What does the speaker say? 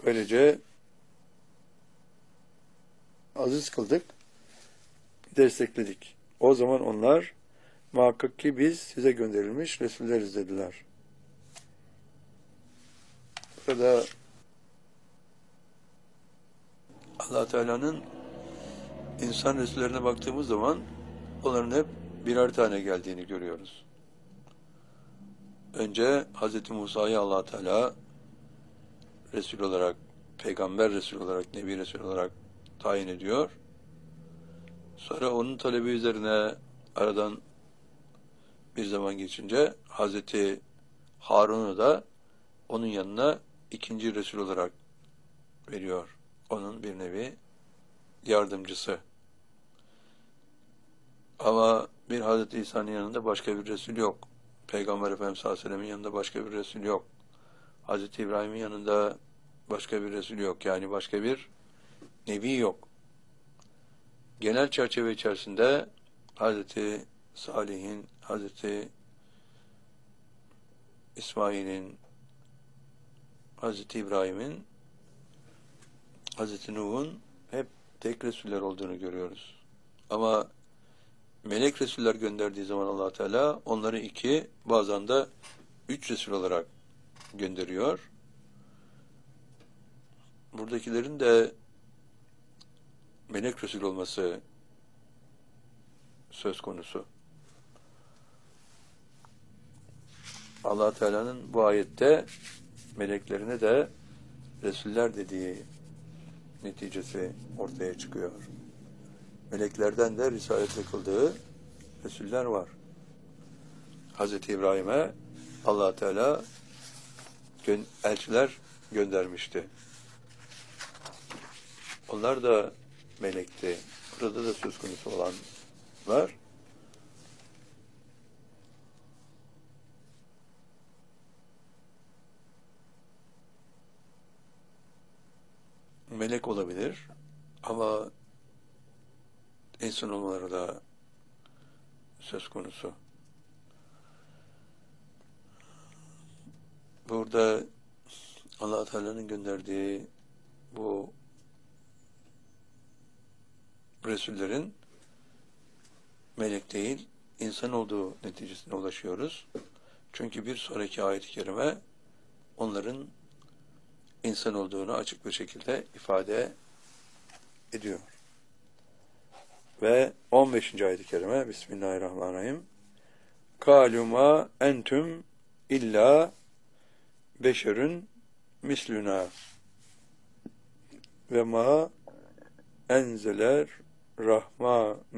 Böylece aziz kıldık, destekledik. O zaman onlar muhakkak ki biz size gönderilmiş Resulleriz dediler. Burada Allah Teala'nın insan Resullerine baktığımız zaman onların hep birer tane geldiğini görüyoruz. Önce Hz. Musa'yı Allah Teala Resul olarak, Peygamber Resul olarak, Nebi Resul olarak tayin ediyor. Sonra onun talebi üzerine aradan bir zaman geçince Hz. Harun'u da onun yanına ikinci Resul olarak veriyor. Onun bir nevi yardımcısı. Ama bir Hz. İsa'nın yanında başka bir Resul yok. Peygamber Efendimiz sallallahu aleyhi ve sellem'in yanında başka bir Resul yok. Hz. İbrahim'in yanında başka bir Resul yok. Yani başka bir Nebi yok. Genel çerçeve içerisinde Hz. Salih'in, Hz. İsmail'in, Hz. İbrahim'in, Hz. Nuh'un hep tek Resuller olduğunu görüyoruz. Ama melek Resuller gönderdiği zaman Allah Teala onları 2, bazen de 3 Resul olarak gönderiyor. Buradakilerin de melek Resul olması söz konusu. Allah Teala'nın bu ayette meleklerine de Resuller dediği neticesi ortaya çıkıyor. Meleklerden de risaletle kıldığı Resuller var. Hz. İbrahim'e Allah Teala elçiler göndermişti. Onlar da melekti. Burada da söz konusu olan var. Melek olabilir ama insan olmaları da söz konusu. Burada Allah Teala'nın gönderdiği bu Resullerin melek değil, insan olduğu neticesine ulaşıyoruz. Çünkü bir sonraki ayet-i kerime onların insan olduğunu açık bir şekilde ifade ediyor. Ve 15. ayet-i kerime Bismillahirrahmanirrahim. Kâlû mâ entüm illâ beşerün misluna ve mâ enzeler rahman